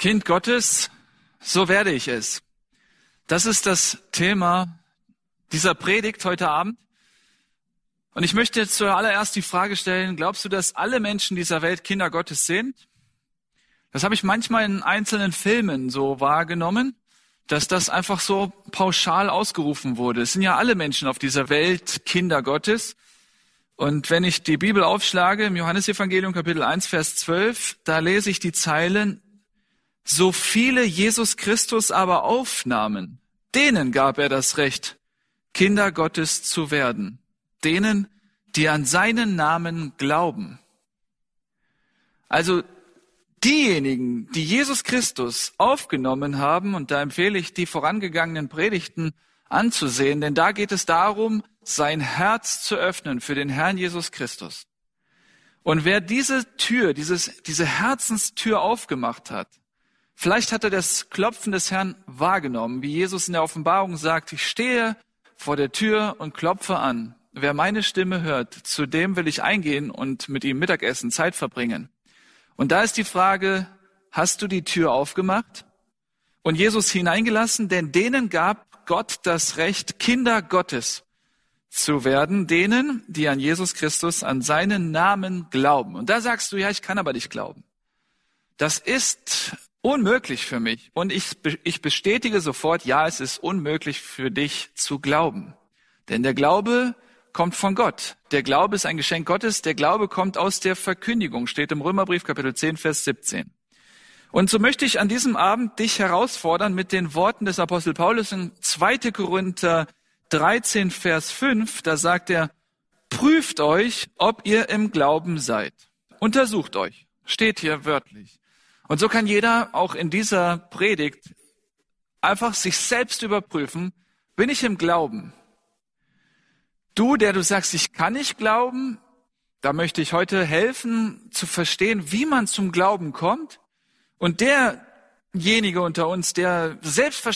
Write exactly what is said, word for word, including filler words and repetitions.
Kind Gottes, so werde ich es. Das ist das Thema dieser Predigt heute Abend. Und ich möchte jetzt zuallererst die Frage stellen, glaubst du, dass alle Menschen dieser Welt Kinder Gottes sind? Das habe ich manchmal in einzelnen Filmen so wahrgenommen, dass das einfach so pauschal ausgerufen wurde. Es sind ja alle Menschen auf dieser Welt Kinder Gottes. Und wenn ich die Bibel aufschlage, im Johannesevangelium Kapitel eins, Vers zwölf, da lese ich die Zeilen: So viele Jesus Christus aber aufnahmen, denen gab er das Recht, Kinder Gottes zu werden. Denen, die an seinen Namen glauben. Also diejenigen, die Jesus Christus aufgenommen haben, und da empfehle ich, die vorangegangenen Predigten anzusehen, denn da geht es darum, sein Herz zu öffnen für den Herrn Jesus Christus. Und wer diese Tür, dieses, diese Herzenstür aufgemacht hat, vielleicht hat er das Klopfen des Herrn wahrgenommen, wie Jesus in der Offenbarung sagt: Ich stehe vor der Tür und klopfe an. Wer meine Stimme hört, zu dem will ich eingehen und mit ihm Mittagessen, Zeit verbringen. Und da ist die Frage: Hast du die Tür aufgemacht und Jesus hineingelassen? Denn denen gab Gott das Recht, Kinder Gottes zu werden, denen, die an Jesus Christus, an seinen Namen glauben. Und da sagst du: Ja, ich kann aber nicht glauben. Das ist unmöglich für mich. Und ich, ich bestätige sofort: Ja, es ist unmöglich für dich zu glauben. Denn der Glaube kommt von Gott. Der Glaube ist ein Geschenk Gottes. Der Glaube kommt aus der Verkündigung, steht im Römerbrief Kapitel zehn, Vers siebzehn. Und so möchte ich an diesem Abend dich herausfordern mit den Worten des Apostel Paulus in zweiter Korinther dreizehn, Vers fünf. Da sagt er: Prüft euch, ob ihr im Glauben seid. Untersucht euch. Steht hier wörtlich. Und so kann jeder auch in dieser Predigt einfach sich selbst überprüfen: Bin ich im Glauben? Du, der du sagst, ich kann nicht glauben, da möchte ich heute helfen, zu verstehen, wie man zum Glauben kommt. Und derjenige unter uns, der selbstverständlich